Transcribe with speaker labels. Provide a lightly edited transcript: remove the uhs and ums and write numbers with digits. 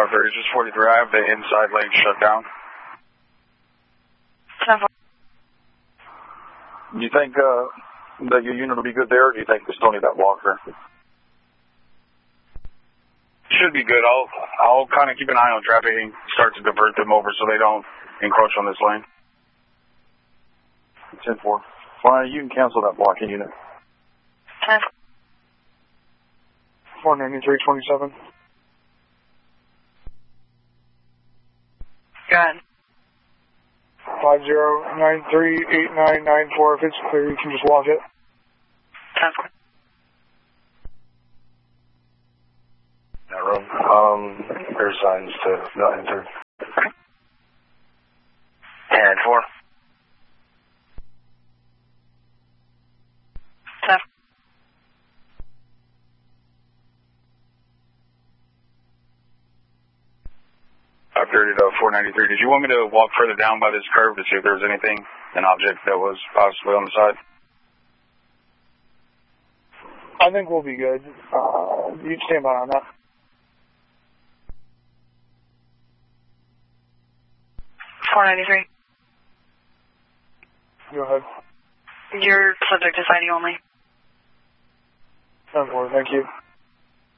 Speaker 1: Harvard, is just 43. I have the inside lane shut down.
Speaker 2: 10-4.
Speaker 1: Do you think that your unit will be good there, or do you think we still need that blocker? Should be good. I'll kind of keep an eye on traffic and start to divert them over so they don't encroach on this lane. 10-4. Fine, you can cancel that blocking unit.
Speaker 2: 10-4.
Speaker 1: 493-27.
Speaker 2: Go ahead.
Speaker 1: 5093-8994. If it's clear, you can just walk it.
Speaker 2: 10-4.
Speaker 1: That room. There's signs to not enter.
Speaker 2: 10-4. 10-4.
Speaker 1: 530 to 493. Did you want me to walk further down by this curve to see if there was anything, an object that was possibly on the side?
Speaker 3: I think we'll be good. You stand by on that.
Speaker 2: 493.
Speaker 3: Go ahead.
Speaker 2: Your subject is ID only.
Speaker 3: 10-4, thank you.